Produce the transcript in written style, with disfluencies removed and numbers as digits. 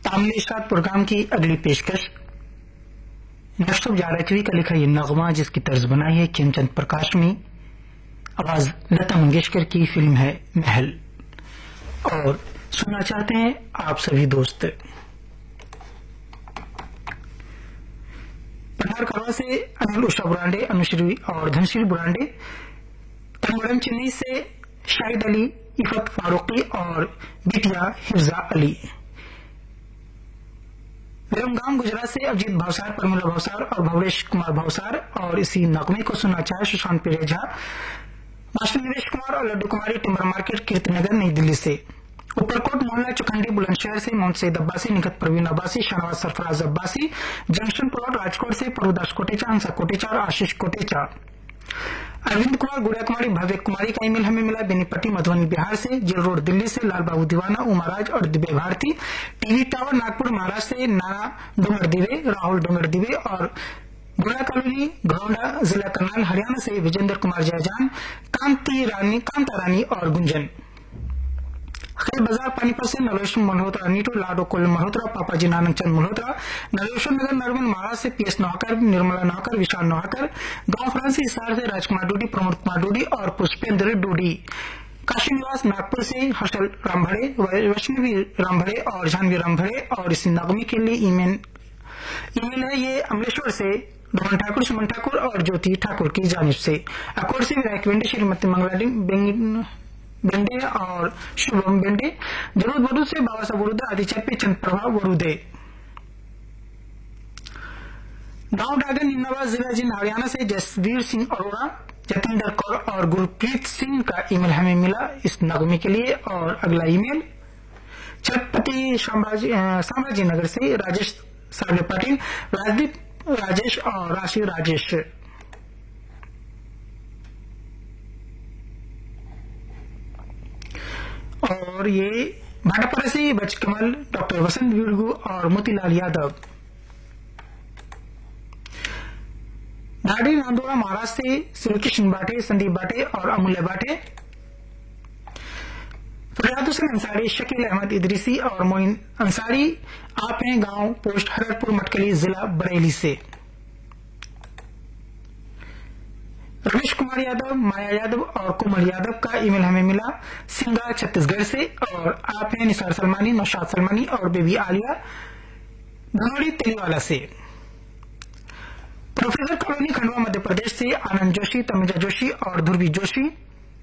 आमने इशाद प्रोग्राम की अगली पेशकश नशब जारचवी का लिखा ये नगमा, जिसकी तर्ज बनाई है किमचंद प्रकाश में, आवाज लता मंगेशकर की, फिल्म है महल। और सुनना चाहते हैं आप सभी दोस्त। पठार करवा से अनिल उषा बुरांडे, अनुश्री और धनश्री बुरांडे, तंगड़म चेन्नई से शाहिद अली, इफत फारूकी और बिटिया हिफ्जा अली, विरमगाम गुजरात से अजीत भावसार, परमिला भावसार और भवरेश कुमार भावसार। और इसी नगमे को सुनना चाहे सुशांत पिरे झा, मास्टर निवेश कुमार और लड्डू कुमारी, टिम्बर मार्केट, कीर्तिनगर, नई दिल्ली से। ऊपरकोट मोहल्ला चुखंडी बुलंदशहर से मोहम्मद सईद अब्बासी, निकट प्रवीण अब्बासी, शाहनवाज सरफराज अब्बासी, जंक्शन प्लॉट राजकोट से प्रभुदास कोटेचा, हंसा कोटेचा और आशीष कोटेचा। अरविंद कुमार, गुड़िया कुमारी, भव्य कुमारी का ईमेल हमें मिला बेनीपट्टी मधुबनी बिहार से। जेल रोड दिल्ली से लाल बाबू दीवाना, उमाराज और दिव्य भारती। टीवी टावर नागपुर महाराष्ट्र से नाना डोंगर दिवे, राहुल डोंगर दिवे और बुरा कॉलोनी घरौंडा जिला करनाल हरियाणा से विजेंद्र कुमार जयजान, कांता रानी और गुंजन। खैर बाजार पानीपत से नरेश्वर मल्होत्रा, नीटू लाडो कुल मल्होत्रा, पापाजी नानक चंद मल्होत्रा। नरेश्वर नगर नरवन महाराष्ट्र से पीएस नौकर, निर्मला नौकर, विशाल नौकर। गांव फ्रांसी हिसार से राजकुमार डूडी, प्रमोद कुमार डूडी और पुष्पेंद्र डूडी। काशी निवास नागपुर से हर्षल रामभड़े, वैष्णवी रामभड़े और जानवी रामभड़े। और इस नगमे के लिए ईमेल है ये अमलेश्वर से डोमन ठाकुर, सुमन ठाकुर और ज्योति ठाकुर की जानिब से। अकोट से विधायक बेंडे, श्रीमती मंगला बेंडे और शुभम बेंडे। जरूर बरूद से बाबा साहब वरुदे, आदिचर पे चंद प्रभा वरुदे। गांव डागर निन्नाबाद जिला जिन हरियाणा से जसवीर सिंह अरोड़ा, जतेंद्र कौर और गुरप्रीत सिंह का ईमेल हमें मिला इस नगमे के लिए। और अगला ईमेल छत्रपति साम्राजी नगर से राजेश सागरे पाटिल, राजदीप राजेश और राशि राजेश। और ये भाटापारा से बचकमल, डॉक्टर वसंत विड़गू और मोतीलाल यादव। ढाडी नांदोड़ा महाराष्ट्र से श्रीकृष्ण बाटे, संदीप बाटे और अमूल्य बाटे। फरियाद हुसैन अंसारी, शकील अहमद इदरीसी और मोइन अंसारी। आप हैं गांव पोस्ट हररपुर मटकली, जिला बरेली से। रमेश कुमार यादव, माया यादव और कोमल यादव का ईमेल हमें मिला सिंगा छत्तीसगढ़ से। और आप हैं निसार सलमानी, नौशाद सलमानी और बेबी आलिया, धनौड़ी तेलीवाला से। प्रोफेसर कॉलोनी खंडवा मध्य प्रदेश से आनंद जोशी, तनुजा जोशी और ध्रुवी जोशी।